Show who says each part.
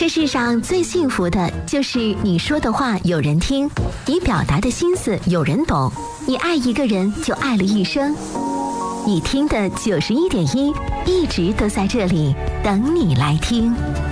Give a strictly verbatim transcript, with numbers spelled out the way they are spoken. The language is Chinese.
Speaker 1: 这世上最幸福的就是你说的话有人听，你表达的心思有人懂，你爱一个人就爱了一生。你听的九十一点一，一直都在这里等你来听。